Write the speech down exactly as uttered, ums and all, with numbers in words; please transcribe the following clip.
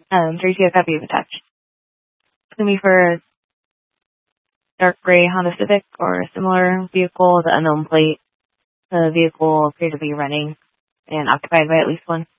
Um, Tracy, a copy of the text. It's going to be for a dark gray Honda Civic or a similar vehicle, the unknown plate. The vehicle appears to be running and occupied by at least one